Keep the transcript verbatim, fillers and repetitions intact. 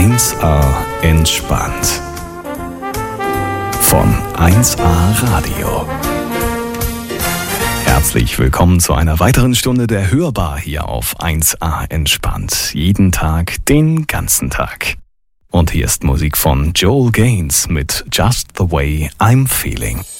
eins A entspannt. Von eins A Radio. Herzlich willkommen zu einer weiteren Stunde der Hörbar hier auf eins A entspannt. Jeden Tag, den ganzen Tag. Und hier ist Musik von Joel Gaines mit Just the Way I'm Feeling.